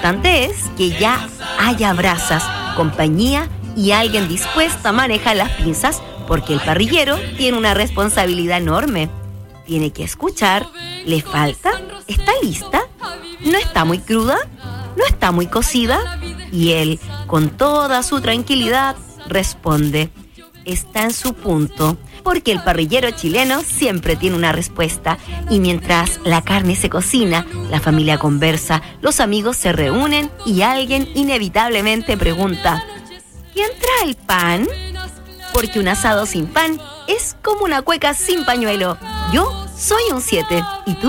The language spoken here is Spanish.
importante es que ya haya brasas, compañía y alguien dispuesto a manejar las pinzas, porque el parrillero tiene una responsabilidad enorme. Tiene que escuchar, ¿le falta? ¿Está lista? ¿No está muy cruda? ¿No está muy cocida? Y él, con toda su tranquilidad, responde: está en su punto, porque el parrillero chileno siempre tiene una respuesta. Y mientras la carne se cocina, la familia conversa, los amigos se reúnen y alguien inevitablemente pregunta: ¿quién trae el pan? Porque un asado sin pan es como una cueca sin pañuelo. Yo soy un 7. ¿Y tú?